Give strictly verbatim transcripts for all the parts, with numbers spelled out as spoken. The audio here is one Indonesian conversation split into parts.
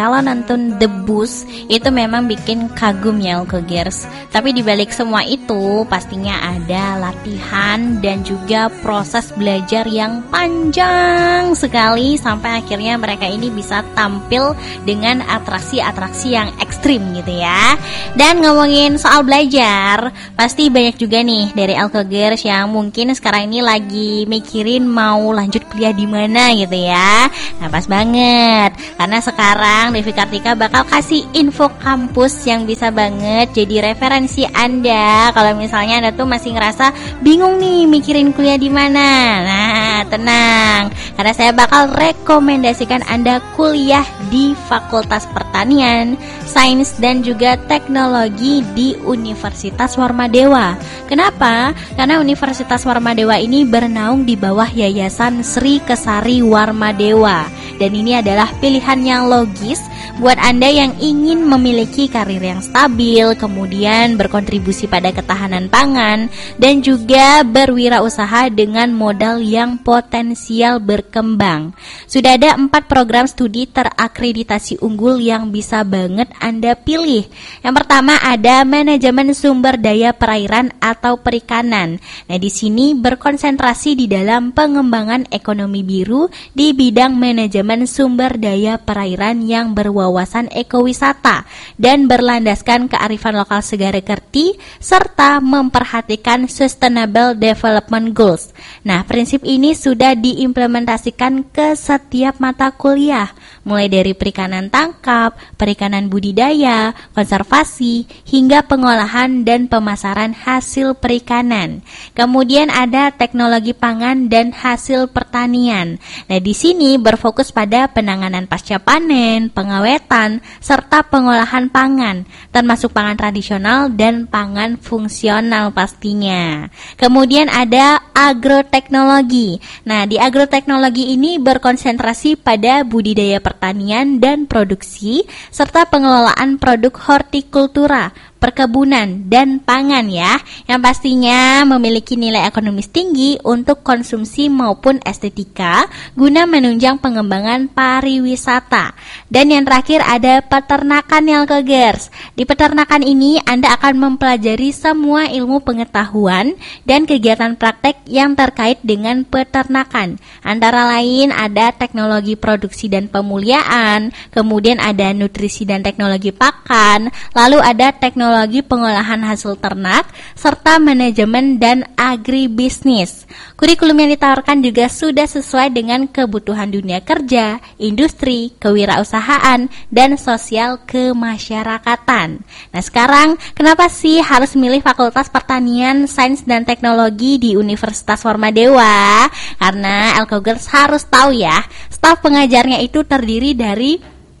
Kalau nonton The Bus itu memang bikin kagum ya Alkogers. Tapi dibalik semua itu pastinya ada latihan dan juga proses belajar yang panjang sekali sampai akhirnya mereka ini bisa tampil dengan atraksi-atraksi yang ekstrim gitu ya. Dan ngomongin soal belajar, pasti banyak juga nih dari Alkogers yang mungkin sekarang ini lagi mikirin mau lanjut kuliah di mana gitu ya. Nah pas banget karena sekarang Devi Kartika bakal kasih info kampus yang bisa banget jadi referensi Anda kalau misalnya Anda tuh masih ngerasa bingung nih mikirin kuliah di mana. Nah, tenang, karena saya bakal rekomendasikan Anda kuliah di Fakultas Pertanian, Sains dan juga Teknologi di Universitas Warmadewa. Kenapa? Karena Universitas Warmadewa ini bernaung di bawah Yayasan Sri Kesari Warmadewa. Dan ini adalah pilihan yang logis buat Anda yang ingin memiliki karir yang stabil, kemudian berkontribusi pada ketahanan pangan, dan juga berwirausaha dengan modal yang potensial berkembang. Sudah ada empat program studi terakreditasi unggul yang bisa banget Anda pilih. Yang pertama ada manajemen sumber daya perairan atau perikanan. Nah, di sini berkonsentrasi di dalam pengembangan ekonomi biru di bidang manajemen sumber daya perairan yang berwawasan ekowisata dan berlandaskan kearifan lokal Segara Kerti serta memperhatikan Sustainable Development Goals. Nah, prinsip ini sudah diimplementasikan ke setiap mata kuliah, mulai dari perikanan tangkap, perikanan budidaya, konservasi, hingga pengolahan dan pemasaran hasil perikanan. Kemudian ada teknologi pangan dan hasil pertanian. Nah, di sini berfokus pada penanganan pasca panen, pengawetan, serta pengolahan pangan, termasuk pangan tradisional dan pangan fungsional pastinya. Kemudian ada agroteknologi. Nah, di agroteknologi ini berkonsentrasi pada budidaya pertanian dan produksi, serta pengelolaan produk hortikultura, perkebunan, dan pangan ya, yang pastinya memiliki nilai ekonomis tinggi untuk konsumsi maupun estetika guna menunjang pengembangan pariwisata. Dan yang terakhir ada peternakan ya Alkogers. Di peternakan ini Anda akan mempelajari semua ilmu pengetahuan dan kegiatan praktek yang terkait dengan peternakan. Antara lain ada teknologi produksi dan pemuliaan, kemudian ada nutrisi dan teknologi pakan, lalu ada teknologi teknologi pengolahan hasil ternak, serta manajemen dan agribisnis. Kurikulum yang ditawarkan juga sudah sesuai dengan kebutuhan dunia kerja, industri, kewirausahaan, dan sosial kemasyarakatan. Nah sekarang, kenapa sih harus milih Fakultas Pertanian, Sains, dan Teknologi di Universitas Warmadewa? Karena Alkogers harus tahu ya, staf pengajarnya itu terdiri dari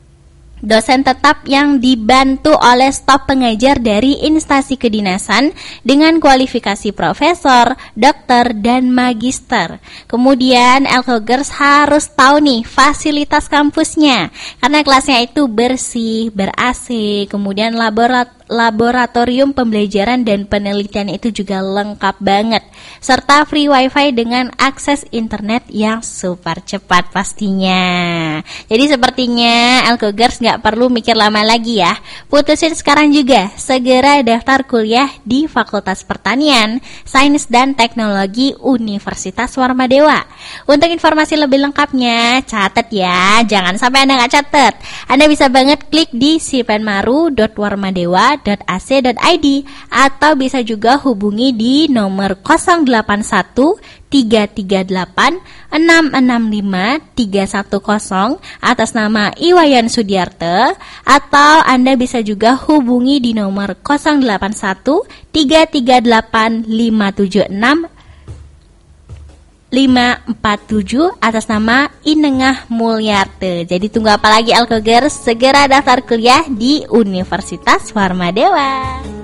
dosen tetap yang dibantu oleh staf pengajar dari instansi kedinasan dengan kualifikasi profesor, dokter, dan magister. Kemudian Alkogers harus tahu nih fasilitas kampusnya, karena kelasnya itu bersih, ber-A C, kemudian laborat laboratorium pembelajaran dan penelitian itu juga lengkap banget, serta free wifi dengan akses internet yang super cepat pastinya. Jadi sepertinya Alkogers gak perlu mikir lama lagi ya, putusin sekarang juga, segera daftar kuliah di Fakultas Pertanian, Sains, dan Teknologi Universitas Warmadewa. Untuk informasi lebih lengkapnya, catat ya, jangan sampai Anda gak catat. Anda bisa banget klik di sipenmaru dot warmadewa dot a c dot i d atau bisa juga hubungi di nomor nol delapan satu tiga tiga delapan enam enam lima tiga satu nol atas nama Iwayan Sudiarte, atau Anda bisa juga hubungi di nomor nol delapan satu tiga tiga delapan lima tujuh enam lima empat tujuh atas nama Inengah Mulyarte. Jadi tunggu apa lagi Alkogers? Segera daftar kuliah di Universitas Warmadewa.